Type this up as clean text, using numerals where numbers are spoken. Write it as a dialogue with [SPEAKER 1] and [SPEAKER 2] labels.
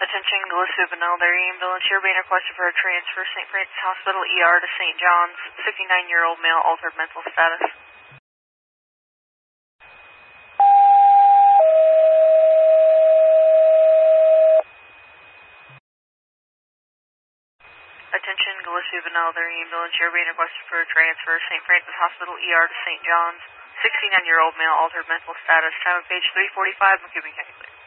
[SPEAKER 1] Attention, Gillespie Benelder ambulance. You're being requested for a transfer. St. Francis Hospital ER to St. John's. 59-year-old male, altered mental status. Attention, Gillespie Benelder ambulance. You're being requested for a transfer. St. Francis Hospital ER to St. John's. 69-year-old male, altered mental status. Time of page 345. McCubbin County.